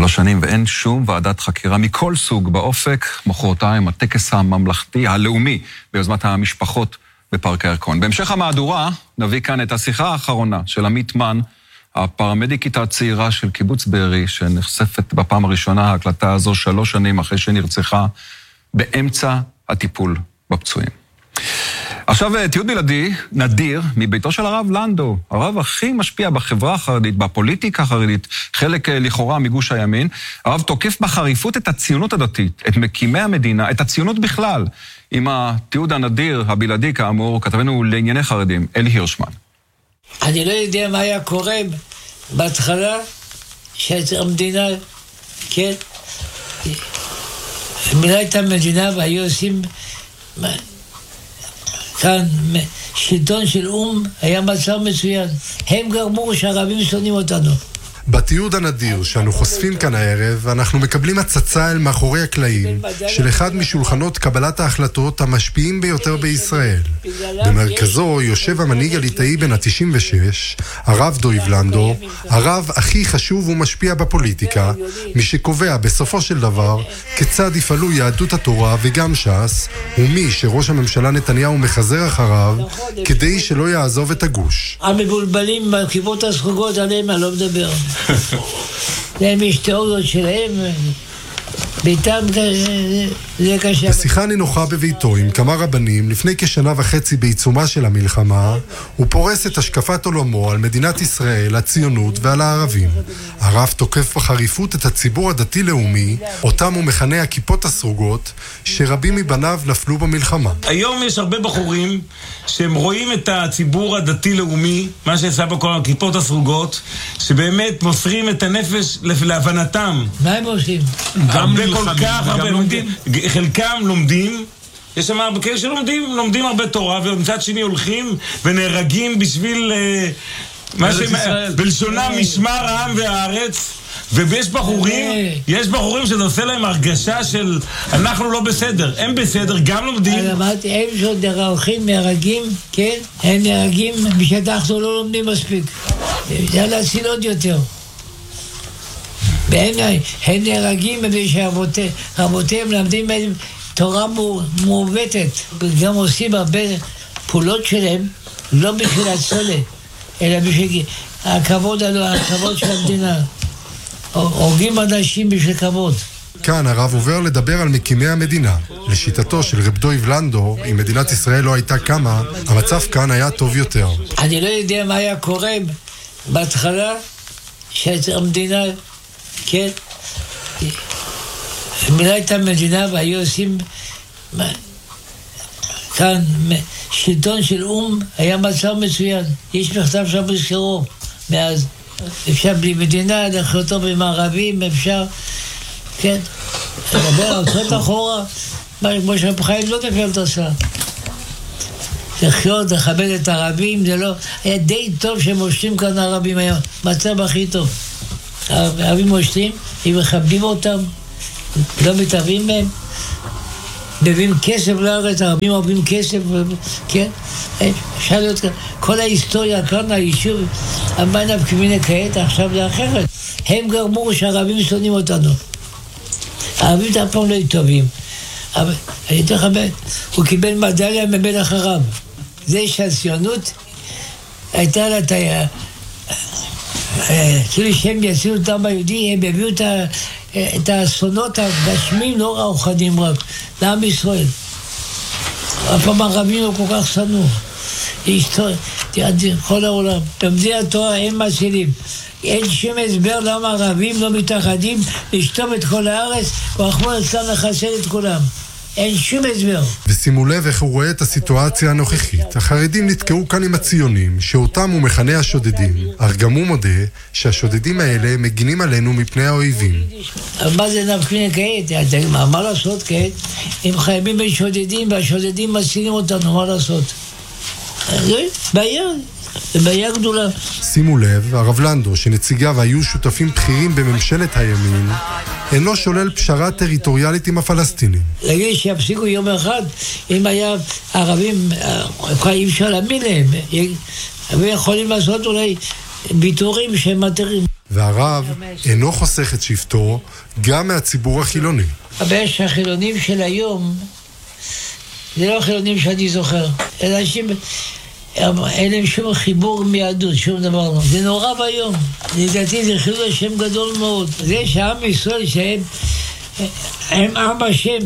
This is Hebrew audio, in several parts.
3 שנים ואין שום ועדת חקירה מכל סוג באופק. מחרתיים הטקס הממלכתי הלאומי ביוזמת המשפחות בפארק הירקון. בהמשך המהדורה נביא כאן את השיחה האחרונה של עמית מן, הפרמדיקית הצעירה של קיבוץ בארי, שנחשפת בפעם הראשונה ההקלטה הזו 3 שנים אחרי שנרצחה באמצע הטיפול בפצועים. עכשיו תיעוד בלעדי נדיר מביתו של הרב לנדו, הרב הכי משפיע בחברה החרדית, בפוליטיקה החרדית, חלק לכאורה מגוש הימין. הרב תוקף בחריפות את הציונות הדתית, את מקימי המדינה, את הציונות בכלל. עם התיעוד הנדיר הבלעדי כאמור, כתבנו לענייני חרדים, אלי הירשמן. אני לא יודע מה היה קורה בהתחלה שהמדינה, כן, מילא את המדינה והיו עושים כאן שלטון של היה מצב מצוין. הם גרמו שהערבים שונאים אותנו. בתיעוד הנדיר שאנו חושפים כאן הערב, אנחנו מקבלים הצצה אל מאחורי הקלעים של אחד משולחנות קבלת ההחלטות המשפיעים ביותר בישראל. במרכזו יושב המנהיג הליטאי בן ה-96, הרב דויב לנדו, הרב הכי חשוב ומשפיע בפוליטיקה, מי שקובע בסופו של דבר כיצד יפעלו יהדות התורה וגם ש"ס, ומי שראש הממשלה נתניהו מחזר אחריו כדי שלא יעזוב את הגוש. המבולבלים בכיפות הסרוגות עליהם אני לא מדבר. להם יש תיאוריות שלהם, ביתם זה קשה. בשיחה נינוחה בביתו עם כמה רבנים לפני כשנה וחצי בעיצומה של המלחמה, הוא פורס את השקפת עולמו על מדינת ישראל, הציונות ועל הערבים. הרב תוקף בחריפות את הציבור הדתי-לאומי, אותם הוא מכנה הכיפות הסרוגות, שרבים מבניו נפלו במלחמה. היום יש הרבה בחורים שהם רואים את הציבור הדתי-לאומי, מה שעשה בכל הכיפות הסרוגות, שבאמת מוסרים את הנפש להבנתם. מה הם עושים? הרבה כל כך הרבה לומדים. חלקם לומדים, יש שם הרבה כאלה שלומדים הרבה תורה, ומצד שני הולכים ונהרגים בשביל בלשונם משמר העם והארץ. ויש בחורים שזה עושה להם הרגשה של אנחנו לא בסדר, הם בסדר, גם לומדים. אמרתי, הם שעוד הולכים, נהרגים, כן? הם נהרגים בשטחנו לא לומדים מספיק. זה להציל עוד יותר. הם נהרגים ושרבותיהם למדים תורה מעוותת, גם עושים הרבה פעולות שלהם, לא בשביל הצולה, אלא בשביל הכבוד של המדינה. הורגים אנשים בשביל כבוד. כאן הרב עובר לדבר על מקימי המדינה. לשיטתו של רב דויב לנדו, אם מדינת ישראל לא הייתה קמה, המצב כאן היה טוב יותר. אני לא יודע מה היה קורה בהתחלה שהמדינה, כן, מילא את המדינה והיו עושים כאן שלטון של היה מצב מצוין. יש מכתב שם בזכרו מאז. אפשר בלי מדינה, לחיות טוב עם הערבים, אפשר, כן, לדבר ארצות אחורה, כמו שהבחיים לא נפלת עושה. לחיות, לכבד את הערבים, זה לא, היה די טוב שהם מושלים כאן הערבים היום, מצב הכי טוב. הערבים מושלים, הם מכבדים אותם, לא מתערבים מהם, מביאים כסף לארץ, הערבים אוהבים כסף, כן? אפשר להיות כאן, כל ההיסטוריה כאן, היישוב, המנה כמיני כעת, עכשיו זה אחרת. הם גרמו שהערבים שונאים אותנו. הערבים אף פעם לא היו טובים. אבל אני אתן לך, הוא קיבל מדליה ממלך ערב. זה שהציונות הייתה לה כאילו שהם יצאו אותם ביהודי, הם הביאו את האסונות הגשמים, לא רוחניים רק, לעם ישראל. אף פעם הערבים לא כל כך שנאו. כל העולם. תלמדי התורה הם מצילים. אין שום הסבר למה הערבים לא מתאחדים לשטוף את כל הארץ, ורחמנא ליצלן לחסל את כולם. אין שום הסבר. ושימו לב איך הוא רואה את הסיטואציה הנוכחית. החרדים נתקעו כאן עם הציונים, שאותם הוא מכנה השודדים. אך גם הוא מודה שהשודדים האלה מגינים עלינו מפני האויבים. מה זה נפקין כעת? מה לעשות כעת? הם חייבים בין שודדים, והשודדים מצילים אותנו, מה לעשות? זה בעיה גדולה. שימו לב, הרב לנדו, שנציגיו היו שותפים בכירים בממשלת הימין, אינו שולל פשרה טריטוריאלית עם הפלסטינים. להגיד שיפסיקו יום אחד, אם היה ערבים, אי אפשר להאמין להם. הם יכולים לעשות אולי ביטורים שהם מתרים. והרב אינו חוסך את שבטו גם מהציבור החילוני. הבעיה שהחילונים של היום זה לא החילונים שאני זוכר. אנשים אין להם שום חיבור מיהדות, שום דבר לא. זה נורא ביום. לדעתי זה חילול השם גדול מאוד. זה שהעם ישראל שהם עם השם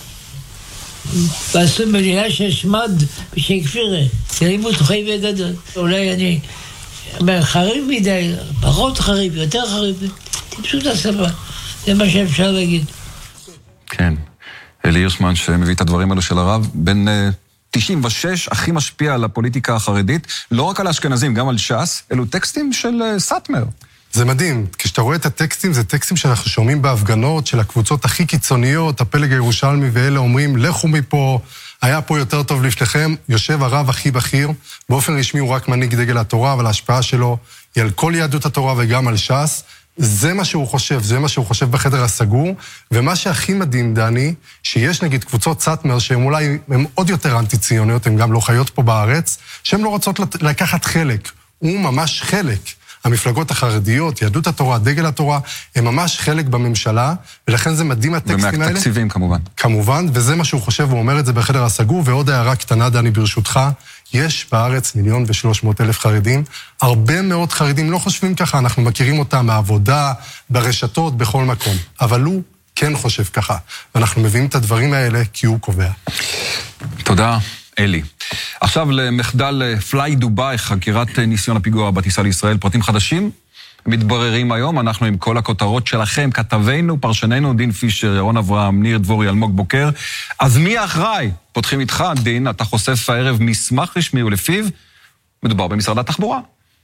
ועשו מדינה של שמד ושכפירה. זה לימוד חי וגדול. אולי אני חריב מדי, פחות חריב, יותר חריב. פשוט הסבא. זה מה שאפשר להגיד. כן. אלי הירשמן שמביא את הדברים האלו של הרב, בין 96 הכי משפיע על הפוליטיקה החרדית, לא רק על האשכנזים, גם על ש"ס, אלו טקסטים של סאטמר. זה מדהים, כשאתה רואה את הטקסטים, זה טקסטים שאנחנו שומעים בהפגנות של הקבוצות הכי קיצוניות, הפלג הירושלמי ואלה אומרים, לכו מפה, היה פה יותר טוב לפניכם, יושב הרב הכי בכיר, באופן רשמי הוא רק מנהיג דגל התורה, אבל ההשפעה שלו היא על כל יהדות התורה וגם על ש"ס, זה מה שהוא חושב, זה מה שהוא חושב בחדר הסגור, ומה שהכי מדהים, דני, שיש נגיד קבוצות סאטמר, שהן אולי הן עוד יותר אנטי-ציוניות, הן גם לא חיות פה בארץ, שהן לא רוצות לקחת חלק, הוא ממש חלק. המפלגות החרדיות, יהדות התורה, דגל התורה, הם ממש חלק בממשלה, ולכן זה מדהים הטקסטים האלה. ומהתקציבים כמובן. כמובן, וזה מה שהוא חושב, הוא אומר את זה בחדר הסגור, ועוד הערה קטנה, דני, ברשותך, יש בארץ 1,300,000 חרדים, הרבה מאוד חרדים לא חושבים ככה, אנחנו מכירים אותם מהעבודה, ברשתות, בכל מקום, אבל הוא כן חושב ככה, ואנחנו מביאים את הדברים האלה כי הוא קובע. תודה, אלי. עכשיו למחדל פליי דובאי, חקירת ניסיון הפיגוע בטיסה לישראל, פרטים חדשים מתבררים היום, אנחנו עם כל הכותרות שלכם, כתבינו, פרשננו, דין פישר, ירון אברהם, ניר דבורי, אלמוג בוקר. אז מי האחראי? פותחים איתך, דין, אתה חושף הערב מסמך רשמי ולפיו מדובר במשרד התחבורה.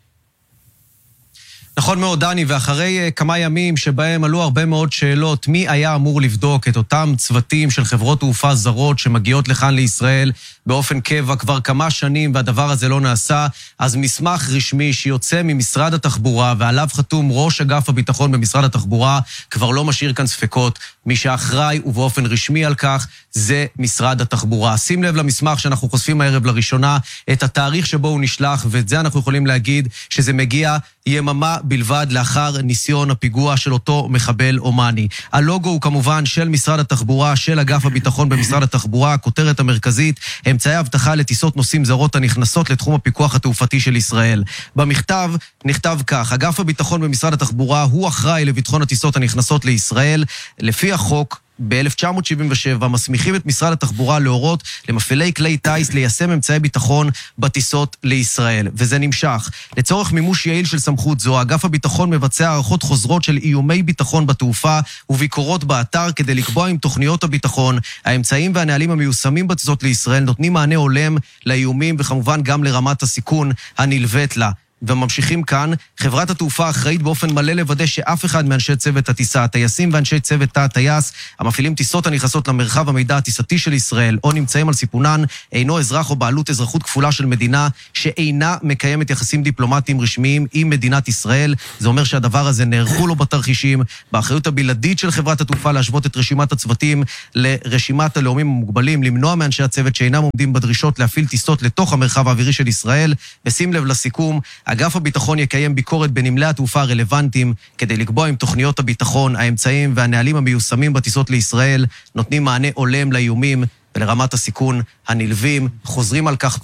נכון מאוד, דני, ואחרי כמה ימים שבהם עלו הרבה מאוד שאלות, מי היה אמור לבדוק את אותם צוותים של חברות תעופה זרות שמגיעות לכאן לישראל באופן קבע כבר כמה שנים, והדבר הזה לא נעשה, אז מסמך רשמי שיוצא ממשרד התחבורה, ועליו חתום ראש אגף הביטחון במשרד התחבורה, כבר לא משאיר כאן ספקות. מי שאחראי ובאופן רשמי על כך, זה משרד התחבורה. שים לב למסמך שאנחנו חושפים הערב לראשונה, את התאריך שבו הוא נשלח, ואת זה אנחנו יכולים להגיד שזה מגיע יממה בלבד לאחר ניסיון הפיגוע של אותו מחבל אומני. הלוגו הוא כמובן של משרד התחבורה, של אגף הביטחון במשרד התחבורה, הכותרת המרכזית, אמצעי הבטחה לטיסות נוסעים זרות הנכנסות לתחום הפיקוח התעופתי של ישראל. במכתב נכתב כך, אגף הביטחון במשרד התחבורה הוא אחראי לביטחון הטיסות הנכנסות לישראל, לפי החוק, ב-1977 מסמיכים את משרד התחבורה להורות למפעילי כלי טייס ליישם אמצעי ביטחון בטיסות לישראל, וזה נמשך. לצורך מימוש יעיל של סמכות זו, אגף הביטחון מבצע הערכות חוזרות של איומי ביטחון בתעופה וביקורות באתר כדי לקבוע עם תוכניות הביטחון, האמצעים והנהלים המיושמים בטיסות לישראל נותנים מענה הולם לאיומים וכמובן גם לרמת הסיכון הנלווית לה. וממשיכים כאן, חברת התעופה אחראית באופן מלא לוודא שאף אחד מאנשי צוות הטיסה, הטייסים ואנשי צוות תא הטייס, המפעילים טיסות הנכנסות למרחב המידע הטיסתי של ישראל, או נמצאים על סיפונן, אינו אזרח או בעלות אזרחות כפולה של מדינה, שאינה מקיימת יחסים דיפלומטיים רשמיים עם מדינת ישראל. זה אומר שהדבר הזה נערכו לו בתרחישים, באחריות הבלעדית של חברת התעופה להשוות את רשימת הצוותים לרשימת הלאומים המוגבלים, למנוע מאנשי הצוות שאינם עומדים בדרישות להפעיל טיסות לתוך המרחב האווירי של ישראל. ושים לב לסיכום, אגף הביטחון יקיים ביקורת בנמלי התעופה הרלוונטיים כדי לקבוע עם תוכניות הביטחון, האמצעים והנהלים המיושמים בטיסות לישראל נותנים מענה הולם לאיומים ולרמת הסיכון הנלווים. חוזרים על כך